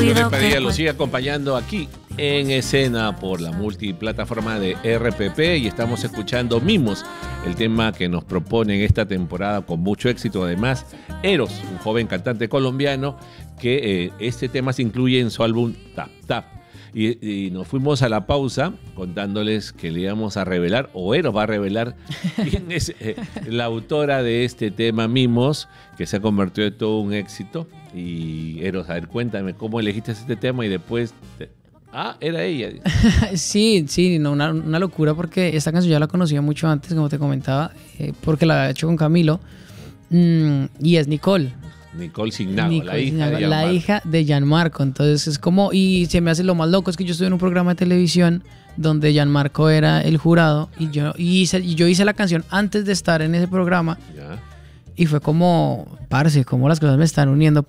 Leonel Padilla lo sigue acompañando aquí en escena por la multiplataforma de RPP y estamos escuchando Mimos, el tema que nos propone en esta temporada con mucho éxito. Además, Eros, un joven cantante colombiano que este tema se incluye en su álbum Tap Tap. Y nos fuimos a la pausa contándoles que le íbamos a revelar, o Eros va a revelar, quién es la autora de este tema Mimos, que se ha convertido en todo un éxito. Y Eros, a ver, cuéntame cómo elegiste este tema y después... era ella. Sí, no, una locura porque esta canción ya la conocía mucho antes, como te comentaba, porque la había hecho con Camilo, y es Nicole Signago, la hija de Gianmarco. Entonces es como, y se me hace lo más loco, es que yo estuve en un programa de televisión donde Gianmarco era el jurado y yo hice la canción antes de estar en ese programa. Ya. Y fue como, parce, como las cosas me están uniendo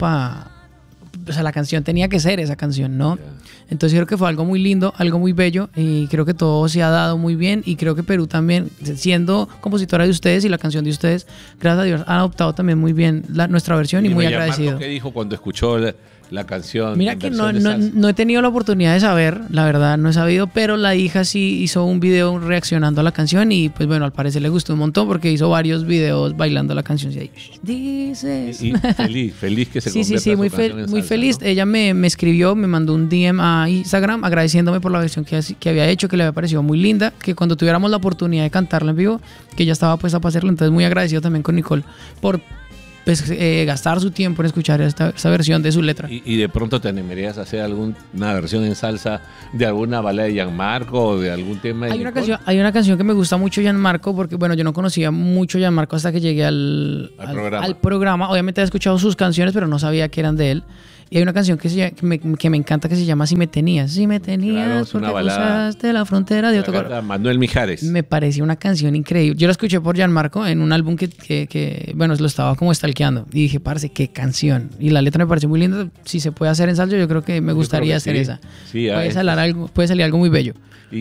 o sea, la canción tenía que ser esa canción, ¿no? Yeah. Entonces creo que fue algo muy lindo, algo muy bello, y creo que todo se ha dado muy bien, y creo que Perú también, siendo compositora de ustedes y la canción de ustedes, gracias a Dios, han adoptado también muy bien nuestra versión y muy agradecido. ¿Qué dijo cuando escuchó la canción? Mira que no he tenido la oportunidad de saber, la verdad, no he sabido, pero la hija sí hizo un video reaccionando a la canción y pues bueno, al parecer le gustó un montón porque hizo varios videos bailando la canción. Y dices... Y feliz que se convierta Sí, muy feliz. ¿No? Ella me escribió, me mandó un DM a Instagram agradeciéndome por la versión que había hecho, que le había parecido muy linda, que cuando tuviéramos la oportunidad de cantarla en vivo, que ella estaba puesta para hacerlo. Entonces muy agradecido también con Nicole por gastar su tiempo en escuchar esta versión de su letra. ¿Y de pronto te animarías a hacer alguna versión en salsa de alguna balada de Gianmarco o de algún tema de Hay una canción que me gusta mucho Gianmarco, porque bueno, yo no conocía mucho Gianmarco hasta que llegué al programa. Obviamente había escuchado sus canciones, pero no sabía que eran de él. Y hay una canción que me encanta que se llama Si me tenías, claro, porque cruzaste la frontera de otro... Manuel Mijares. Me pareció una canción increíble. Yo la escuché por Gianmarco en un álbum que bueno, lo estaba como stalkeando. Y dije, parce, qué canción. Y la letra me pareció muy linda. Si se puede hacer en salsa, yo creo que me gustaría hacer esa. Sí, puede salir algo muy bello.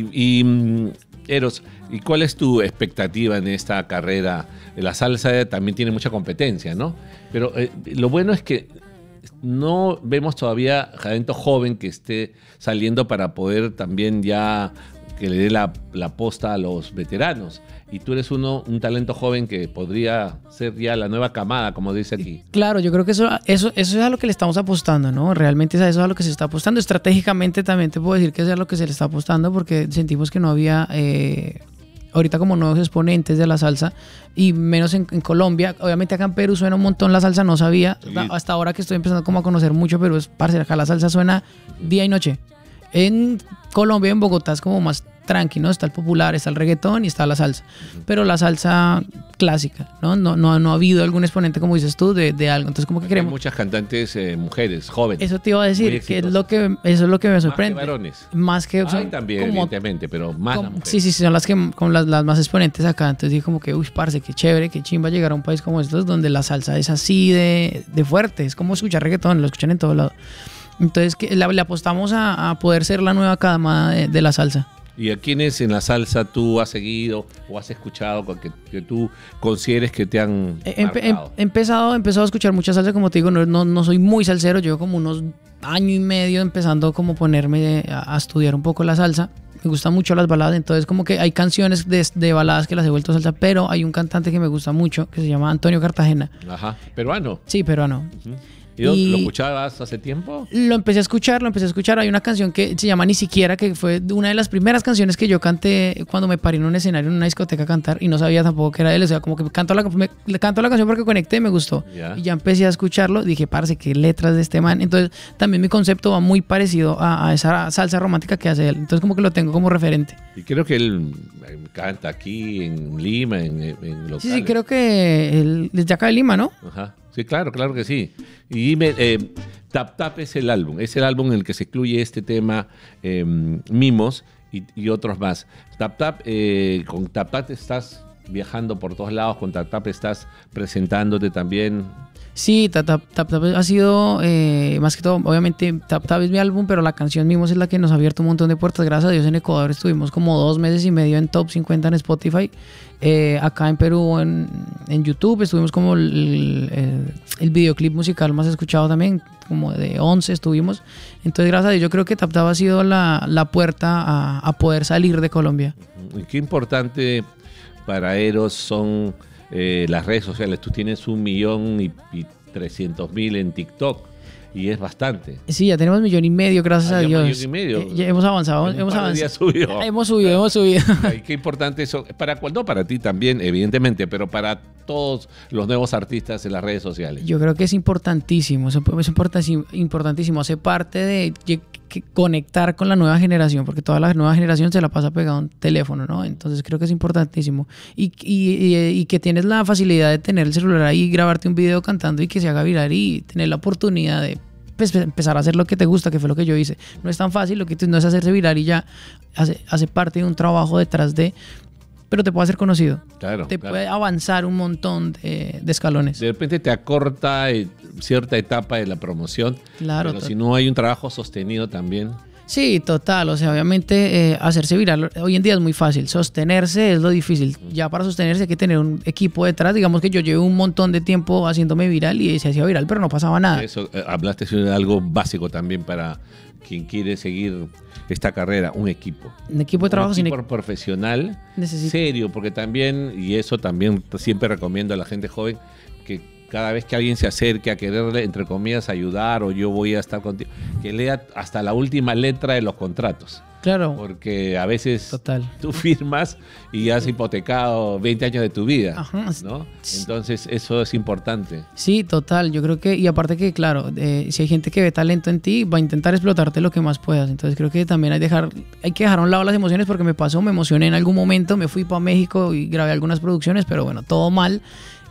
Eros, ¿y cuál es tu expectativa en esta carrera? La salsa también tiene mucha competencia, ¿no? Pero lo bueno es que no vemos todavía talento joven que esté saliendo para poder también ya que le dé la posta a los veteranos. Y tú eres un talento joven que podría ser ya la nueva camada, como dice aquí. Claro, yo creo que eso es a lo que le estamos apostando, ¿no? Realmente eso es a lo que se está apostando. Estratégicamente también te puedo decir que eso es a lo que se le está apostando, porque sentimos que no había... ahorita como nuevos exponentes de la salsa, y menos en Colombia. Obviamente acá en Perú suena un montón la salsa, no sabía. Sí. Hasta ahora que estoy empezando como a conocer mucho, pero parce, acá la salsa suena día y noche. En Colombia, en Bogotá, es como más tranqui, ¿no? Está el popular, está el reggaetón y está la salsa. Pero la salsa clásica, ¿no? No ha habido algún exponente, como dices tú, de algo. Entonces, como que queremos... Hay muchas cantantes mujeres, jóvenes. Eso te iba a decir, que eso es lo que me sorprende. Más que varones. Más que... también, evidentemente, pero más Sí, son las que con las más exponentes acá. Entonces dije como que, uy, parce, qué chévere, qué chimba llegar a un país como estos, donde la salsa es así de fuerte. Es como escuchar reggaetón, lo escuchan en todo lado. Entonces le apostamos a poder ser la nueva camada de la salsa. ¿Y a quiénes en la salsa tú has seguido o has escuchado que tú consideres que te han marcado? He empezado a escuchar mucha salsa, como te digo, no soy muy salsero, llevo como unos año y medio empezando como ponerme a estudiar un poco la salsa. Me gustan mucho las baladas, entonces como que hay canciones de baladas que las he vuelto salsa, pero hay un cantante que me gusta mucho que se llama Antonio Cartagena. Ajá, ¿peruano? Sí, peruano. Uh-huh. ¿Y lo escuchabas hace tiempo? Lo empecé a escuchar. Hay una canción que se llama Ni Siquiera, que fue una de las primeras canciones que yo canté cuando me paré en un escenario en una discoteca a cantar, y no sabía tampoco que era él. O sea, como que canto la canción porque conecté, me gustó. Yeah. Y ya empecé a escucharlo, dije, parce, qué letras de este man. Entonces también mi concepto va muy parecido a esa salsa romántica que hace él. Entonces como que lo tengo como referente. Y creo que él canta aquí en Lima, en locales. Sí, creo que él es de acá de Lima, ¿no? Ajá. Sí, claro que sí. Y dime, Tap Tap es el álbum en el que se incluye este tema, Mimos y otros más. Tap Tap, con Tap Tap estás viajando por todos lados, con Tap Tap estás presentándote también. Sí, Tap Tap ha sido, más que todo, obviamente Tap Tap es mi álbum, pero la canción Mimos es la que nos ha abierto un montón de puertas. Gracias a Dios en Ecuador estuvimos como 2 meses y medio en Top 50 en Spotify. Acá en Perú en YouTube estuvimos como el videoclip musical más escuchado también, como de 11 estuvimos. Entonces, gracias a Dios, yo creo que Tap Tap ha sido la puerta a poder salir de Colombia. Y qué importante para Eros son las redes sociales. Tú tienes 1.300.000 en TikTok y es bastante. Sí, ya tenemos 1,5 millones, gracias a Dios. 1,5 millones. Ya hemos avanzado. Hemos subido. Y qué importante eso. No para ti también, evidentemente, pero para todos los nuevos artistas en las redes sociales. Yo creo que es importantísimo. Es importantísimo. Hace parte de conectar con la nueva generación, porque toda la nueva generación se la pasa pegada a un teléfono, ¿no? Entonces creo que es importantísimo. Y que tienes la facilidad de tener el celular ahí, grabarte un video cantando y que se haga viral y tener la oportunidad de empezar a hacer lo que te gusta, que fue lo que yo hice. No es tan fácil, lo que no es hacerse viral y ya hace parte de un trabajo detrás de... pero te puede hacer conocido. Claro. Puede avanzar un montón de escalones. De repente te acorta cierta etapa de la promoción. Claro. Pero si no hay un trabajo sostenido también. Sí, total. O sea, obviamente hacerse viral hoy en día es muy fácil. Sostenerse es lo difícil. Ya para sostenerse hay que tener un equipo detrás. Digamos que yo llevo un montón de tiempo haciéndome viral y se hacía viral, pero no pasaba nada. Eso, hablaste de algo básico también para quien quiere seguir esta carrera, un equipo. Un equipo de trabajo. Un equipo profesional, serio, porque también, y eso también siempre recomiendo a la gente joven, que cada vez que alguien se acerque a quererle, entre comillas, ayudar o yo voy a estar contigo, que lea hasta la última letra de los contratos. Claro. Porque a veces tú firmas y has hipotecado 20 años de tu vida. Ajá. ¿No? Entonces eso es importante. Sí, total. Yo creo que, y aparte que, claro, si hay gente que ve talento en ti, va a intentar explotarte lo que más puedas. Entonces creo que también hay que dejar a un lado las emociones, porque me emocioné en algún momento, me fui para México y grabé algunas producciones, pero bueno, todo mal.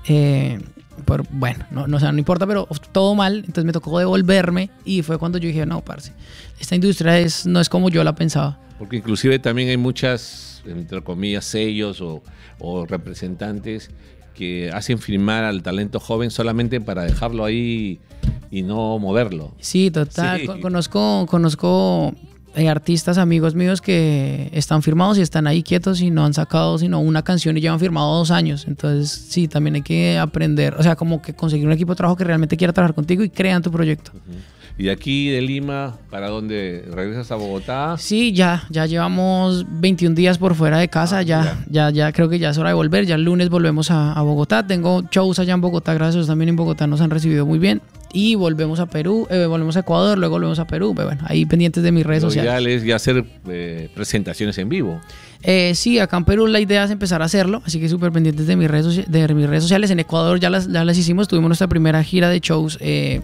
Pero bueno, no importa, pero todo mal. Entonces me tocó devolverme y fue cuando yo dije, no, parce, esta industria no es como yo la pensaba. Porque inclusive también hay muchas, entre comillas, sellos o representantes que hacen firmar al talento joven solamente para dejarlo ahí y no moverlo. Sí, total. Sí. Conozco artistas, amigos míos que están firmados y están ahí quietos y no han sacado sino una canción y llevan firmado 2 años. Entonces sí, también hay que aprender, o sea, como que conseguir un equipo de trabajo que realmente quiera trabajar contigo y crean tu proyecto. ¿Y de aquí de Lima, para dónde? ¿Regresas a Bogotá? Sí, ya llevamos 21 días por fuera de casa, ya creo que ya es hora de volver. Ya el lunes volvemos a Bogotá. Tengo shows allá en Bogotá, gracias a Dios, también en Bogotá nos han recibido muy bien. Y volvemos a Perú, volvemos a Ecuador, luego volvemos a Perú. Pero bueno, ahí pendientes de mis redes sociales. Lo ideal es ya hacer presentaciones en vivo. Sí, acá en Perú la idea es empezar a hacerlo, así que súper pendientes de mis redes sociales. En Ecuador ya las hicimos, tuvimos nuestra primera gira de shows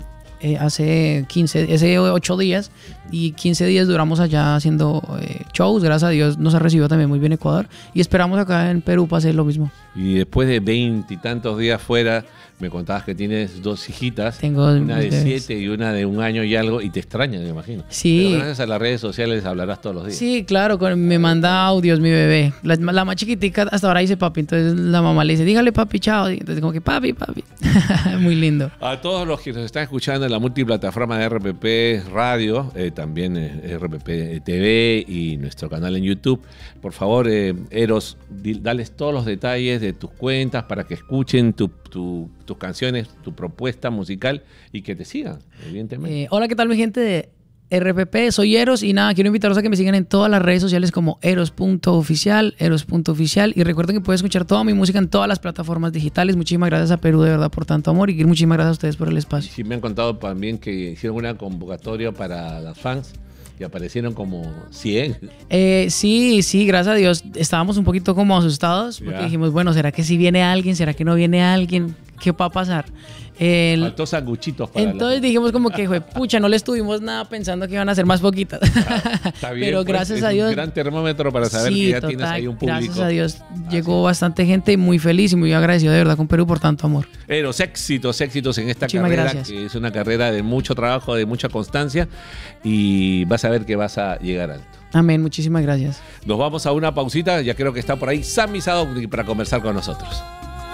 hace 8 días y 15 días duramos allá haciendo shows. Gracias a Dios nos ha recibido también muy bien Ecuador y esperamos acá en Perú para hacer lo mismo. Y después de 20 y tantos días fuera, me contabas que tienes 2 hijitas. Tengo una de 7 y una de 1 año y algo, y te extrañan, me imagino. Sí. Pero gracias a las redes sociales hablarás todos los días. Sí, claro, me manda audios mi bebé. La más chiquitica hasta ahora dice papi, entonces la mamá le dice, dígale papi, chao. Entonces como que papi. Muy lindo. A todos los que nos están escuchando en la multiplataforma de RPP Radio, también RPP TV y nuestro canal en YouTube, por favor, Eros, dales todos los detalles de tus cuentas para que escuchen tus canciones, tu propuesta musical y que te sigan, evidentemente. Hola, ¿qué tal mi gente de RPP? Soy Eros y nada, quiero invitarlos a que me sigan en todas las redes sociales como eros.oficial y recuerden que pueden escuchar toda mi música en todas las plataformas digitales. Muchísimas gracias a Perú de verdad por tanto amor y muchísimas gracias a ustedes por el espacio. Sí, me han contado también que hicieron una convocatoria para las fans y aparecieron como 100. Sí, gracias a Dios. Estábamos un poquito como asustados porque dijimos, bueno, ¿será que si viene alguien? ¿Será que no viene alguien? ¿Qué va a pasar? Faltó sanguchitos para entonces dijimos como que, pucha, no le estuvimos nada pensando que iban a ser más poquitas. Está bien, pero gracias a Dios. Es un gran termómetro para saber que ya tienes ahí un público. Gracias a Dios llegó bastante gente y muy feliz y muy agradecido de verdad con Perú por tanto amor. Eros, éxitos en esta carrera, que es una carrera de mucho trabajo, de mucha constancia y vas a ver que vas a llegar alto. Amén, muchísimas gracias. Nos vamos a una pausita, ya creo que está por ahí Sammy Sadovnik para conversar con nosotros.